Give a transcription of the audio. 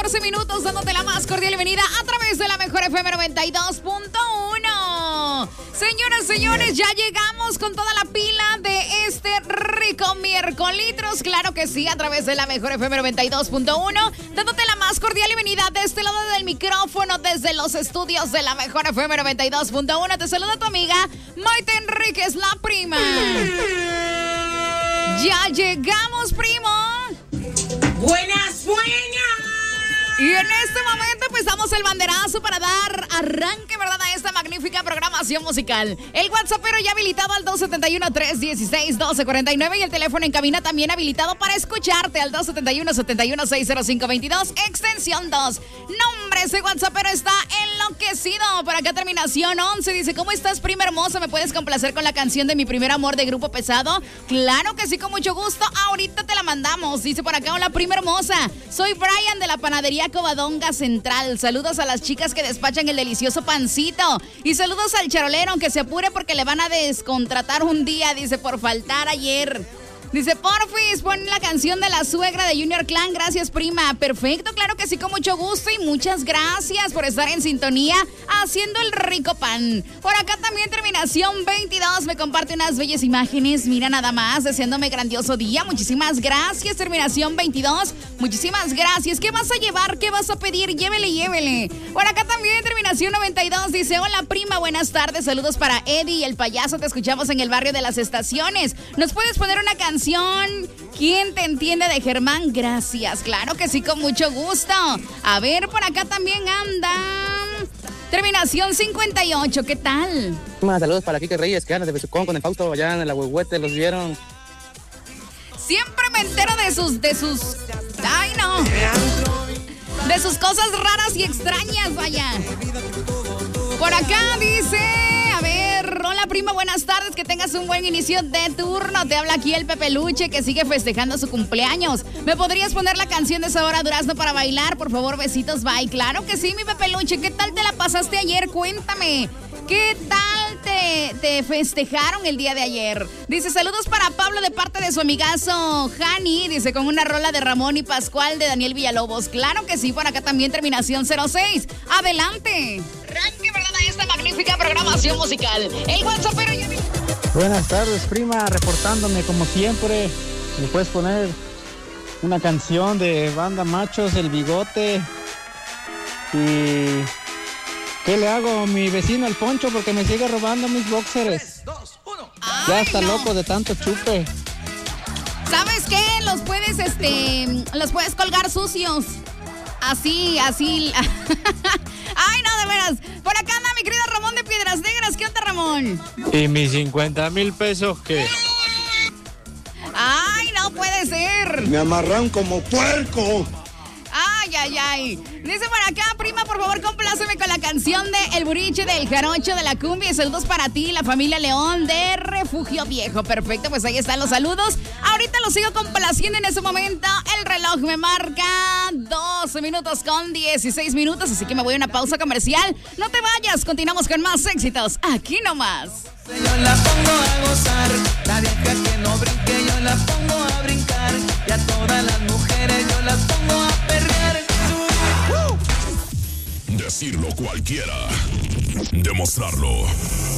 14 minutos dándote la más cordial bienvenida a través de la mejor FM 92.1. Señoras, señores, ya llegamos con toda la pila de este rico miércolitros. Claro que sí, a través de la mejor FM 92.1, dándote la más cordial bienvenida de este lado del micrófono, desde los estudios de la mejor FM 92.1. Te saluda tu amiga Maite Enríquez, la prima. Ya llegamos, primo. ¡Buenas, buenas! Y en este momento empezamos el banderazo para dar arranque, ¿verdad?, a esta magnífica programación musical. El WhatsAppero ya habilitado al 271-316-1249 y el teléfono en cabina también habilitado para escucharte al 271-71-60522, extensión 2. Nombre, ese WhatsAppero está enloquecido. Por acá terminación 11 dice: ¿cómo estás, prima hermosa? ¿Me puedes complacer con la canción de Mi Primer Amor de Grupo Pesado? Claro que sí, con mucho gusto. Ahorita te la mandamos. Dice por acá: hola, prima hermosa. Soy Brian de la panadería Covadonga Central. Saludos a las chicas que despachan el delicioso pancito. Y saludos al charolero, aunque se apure porque le van a descontratar un día, dice, por faltar ayer. Dice: porfis, pon la canción de la suegra de Junior Clan. Gracias, prima. Perfecto, claro que sí, con mucho gusto. Y muchas gracias por estar en sintonía haciendo el rico pan. Por acá también terminación 22 me comparte unas bellas imágenes. Mira nada más, deseándome grandioso día. Muchísimas gracias, terminación 22. Muchísimas gracias. ¿Qué vas a llevar? ¿Qué vas a pedir? Llévele. Por acá también terminación 92 dice: hola, prima, buenas tardes. Saludos para Eddie y el payaso. Te escuchamos en el barrio de Las Estaciones. ¿Nos puedes poner una canción? ¿Quién te entiende, de Germán? Gracias, claro que sí, con mucho gusto. A ver, por acá también anda terminación 58, ¿qué tal? Saludos para Kike Reyes, que andan de Besucón con el Fausto allá en el Ahuehuete, los vieron. Siempre me entero de sus, ay no, de sus cosas raras y extrañas, vaya. Por acá dice: a ver, hola, prima, buenas tardes, que tengas un buen inicio de turno. Te habla aquí el Pepeluche, que sigue festejando su cumpleaños. ¿Me podrías poner la canción de Sabor Durazno para bailar? Por favor, besitos, bye. Claro que sí, mi Pepeluche. ¿Qué tal te la pasaste ayer? Cuéntame. ¿Qué tal te festejaron el día de ayer? Dice: saludos para Pablo de parte de su amigazo Jani. Dice: con una rola de Ramón y Pascual de Daniel Villalobos. Claro que sí, por acá también terminación 06. Adelante. Arranque, ¿verdad?, a esta magnífica programación musical. El WhatsAppero ya... Buenas tardes, prima, reportándome como siempre. ¿Me puedes poner una canción de Banda Machos, El Bigote? Y... ¿qué le hago a mi vecino el Poncho? Porque me sigue robando mis boxers. 3, 2, 1. Ya está loco de tanto chupe. ¿Sabes qué? Los puedes colgar sucios. Así. Ay, no, de veras. Por acá anda mi querido Ramón de Piedras Negras. ¿Qué onda, Ramón? ¿Y mis 50,000 pesos qué? Ay, no puede ser. Me amarran como puerco. Ay. Dice por acá: prima, por favor, compláceme con la canción de El Buriche del Jarocho de la Cumbia. Saludos para ti, la familia León de Refugio Viejo. Perfecto, pues ahí están los saludos. Ahorita los sigo complaciendo en ese momento. El reloj me marca 12 minutos con 16 minutos, así que me voy a una pausa comercial. No te vayas, continuamos con más éxitos aquí nomás. Yo la pongo a gozar, la vieja que no brinque, yo la pongo a brincar, y a todas las mujeres yo las pongo a perrear. Decirlo cualquiera, demostrarlo